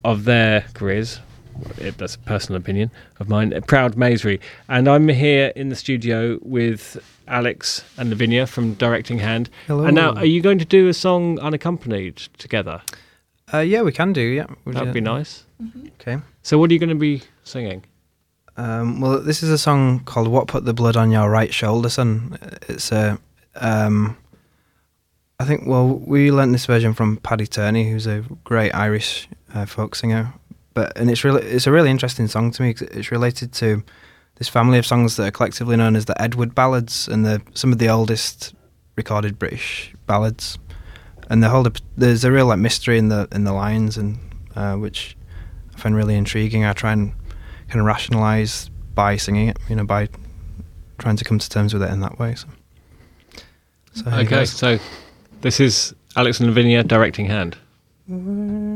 of their careers. That's a personal opinion of mine. Proud Masery, and I'm here in the studio with Alex and Lavinia from Directing Hand. Hello. And now, are you going to do a song unaccompanied together? Yeah, we can do. Yeah, That'd be nice. Mm-hmm. Okay. So, what are you going to be singing? Well, this is a song called "What Put the Blood on Your Right Shoulder, Son." It's a. I think. Well, we learnt this version from Paddy Turney, who's a great Irish folk singer. It's a really interesting song to me, 'cause it's related to this family of songs that are collectively known as the Edward Ballads, and some of the oldest recorded British ballads. And there's a real mystery in the lines, and which I find really intriguing. I try and kind of rationalise by singing it, by trying to come to terms with it in that way. So Okay, so this is Alex and Lavinia, Directing Hand.